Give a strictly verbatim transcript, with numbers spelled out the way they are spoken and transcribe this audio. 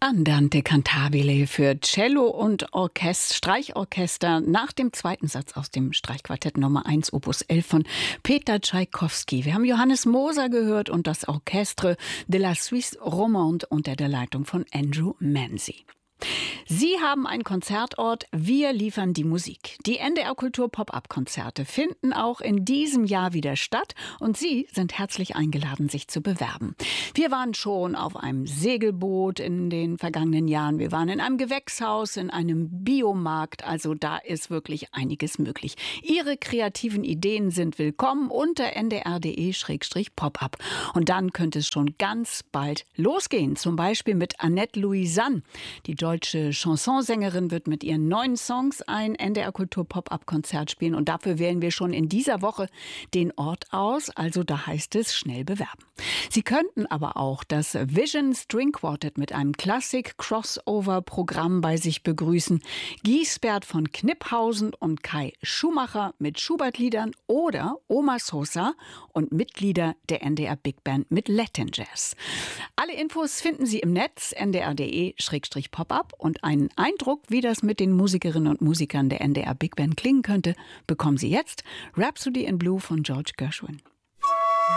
Andante cantabile für Cello und Orchester, Streichorchester nach dem zweiten Satz aus dem Streichquartett Nummer eins, Opus elf von Peter Tschaikowski. Wir haben Johannes Moser gehört und das Orchestre de la Suisse Romande unter der Leitung von Andrew Manzi. Sie haben einen Konzertort, wir liefern die Musik. Die N D R Kultur Pop-up-Konzerte finden auch in diesem Jahr wieder statt und Sie sind herzlich eingeladen, sich zu bewerben. Wir waren schon auf einem Segelboot in den vergangenen Jahren, wir waren in einem Gewächshaus, in einem Biomarkt, also da ist wirklich einiges möglich. Ihre kreativen Ideen sind willkommen unter n d r punkt d e Schrägstrich pop-up. Und dann könnte es schon ganz bald losgehen, zum Beispiel mit Annette Louisanne, die deutsche Chansonsängerin wird mit ihren neuen Songs ein N D R Kultur Pop-up-Konzert spielen und dafür wählen wir schon in dieser Woche den Ort aus, also da heißt es schnell bewerben. Sie könnten aber auch das Vision String Quartet mit einem Klassik-Crossover-Programm bei sich begrüßen, Giesbert von Kniphausen und Kai Schumacher mit Schubert-Liedern oder Oma Sosa und Mitglieder der N D R Big Band mit Latin Jazz. Alle Infos finden Sie im Netz n d r punkt d e Schrägstrich pop-up und einen Eindruck, wie das mit den Musikerinnen und Musikern der N D R Big Band klingen könnte, bekommen Sie jetzt Rhapsody in Blue von George Gershwin.